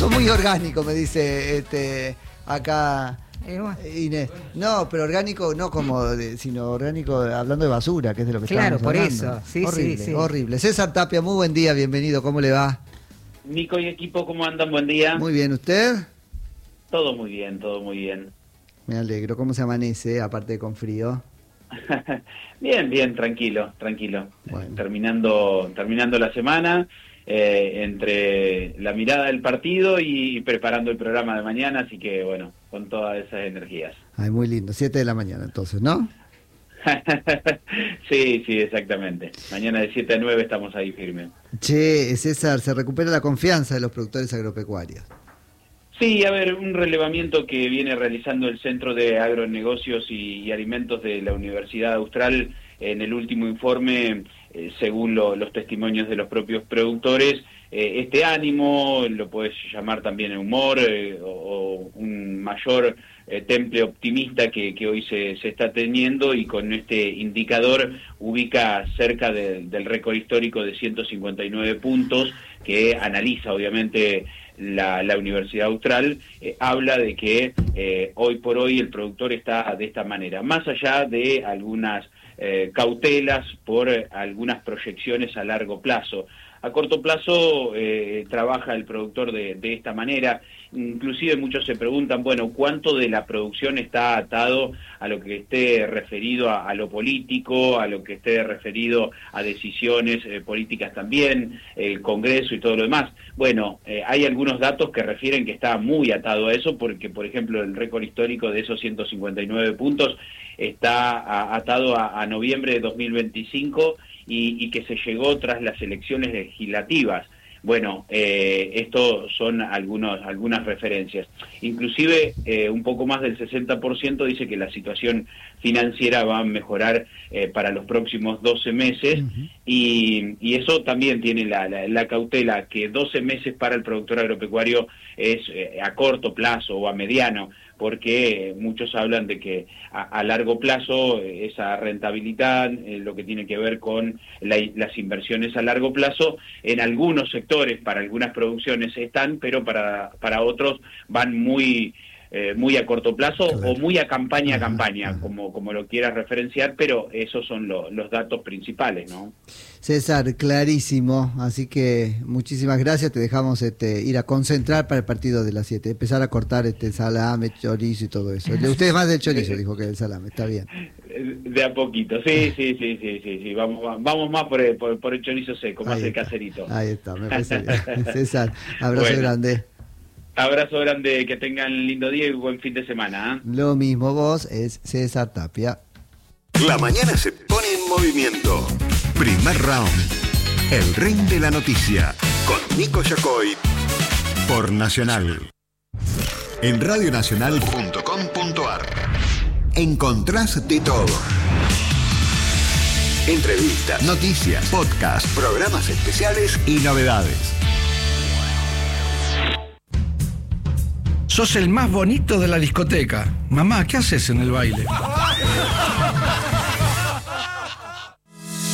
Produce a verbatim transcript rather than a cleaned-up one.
Muy orgánico, me dice este acá Inés. No, pero orgánico no como, de, sino orgánico hablando de basura, que es de lo que claro, estamos hablando. Claro, por eso. Sí, horrible, sí, sí. horrible. César Tapia, muy buen día, bienvenido. ¿Cómo le va? Nico y equipo, ¿cómo andan? Buen día. Muy bien, ¿usted? Todo muy bien, todo muy bien. Me alegro. ¿Cómo se amanece, aparte de con frío? Bien, bien, tranquilo, tranquilo. Bueno. Terminando, terminando la semana. Eh, entre la mirada del partido y, y preparando el programa de mañana, así que bueno, con todas esas energías. Ay, muy lindo, siete de la mañana entonces, ¿no? Sí, sí, exactamente. Mañana de siete a nueve estamos ahí firmes. Che, César, ¿se recupera la confianza de los productores agropecuarios? Sí, a ver, un relevamiento que viene realizando el Centro de Agronegocios y, y Alimentos de la Universidad Austral en el último informe, eh, según lo, los testimonios de los propios productores, eh, este ánimo, lo puedes llamar también humor, eh, o, o un mayor eh, temple optimista que, que hoy se, se está teniendo, y con este indicador ubica cerca de, del récord histórico de ciento cincuenta y nueve puntos, que analiza obviamente La, la Universidad Austral. Eh, habla de que eh, hoy por hoy el productor está de esta manera, más allá de algunas eh, cautelas por eh, algunas proyecciones a largo plazo. A corto plazo eh, trabaja el productor de, de esta manera. Inclusive muchos se preguntan, bueno, ¿cuánto de la producción está atado a lo que esté referido a, a lo político, a lo que esté referido a decisiones eh, políticas también, el Congreso y todo lo demás? Bueno, eh, hay algunos datos que refieren que está muy atado a eso, porque, por ejemplo, el récord histórico de esos ciento cincuenta y nueve puntos está a, atado a, a noviembre de dos mil veinticinco, y, y que se llegó tras las elecciones legislativas. Bueno, eh, esto son algunos, algunas referencias. Inclusive eh, un poco más del sesenta por ciento dice que la situación financiera va a mejorar eh, para los próximos doce meses, uh-huh. y, y eso también tiene la, la, la cautela, que doce meses para el productor agropecuario es eh, a corto plazo o a mediano, porque muchos hablan de que a, a largo plazo eh, esa rentabilidad, eh, lo que tiene que ver con la, las inversiones a largo plazo, en algunos sectores, para algunas producciones están, pero para, para otros van muy... Eh, muy a corto plazo, claro, o muy a campaña a campaña, ajá, ajá. Como, como lo quieras referenciar, pero esos son lo, los datos principales, ¿no? César, clarísimo, así que muchísimas gracias, te dejamos este, ir a concentrar para el partido de las siete, empezar a cortar este salame, chorizo y todo eso. Usted es más del chorizo, dijo, que del salame, está bien. De a poquito, sí, sí, sí, sí, sí, sí. Vamos, vamos más por el, por, por el chorizo seco, más el caserito. Ahí está, me parece bien. César, abrazo bueno. grande. Abrazo grande, que tengan lindo día y buen fin de semana. ¿eh? Lo mismo vos, es César Tapia. La mañana se pone en movimiento. Primer round. El ring de la noticia. Con Nico Yacoy. Por Nacional. En radio nacional punto com punto ar. Encontrás de todo. Entrevistas, noticias, podcast, programas especiales y novedades. Sos el más bonito de la discoteca. Mamá, ¿qué haces en el baile?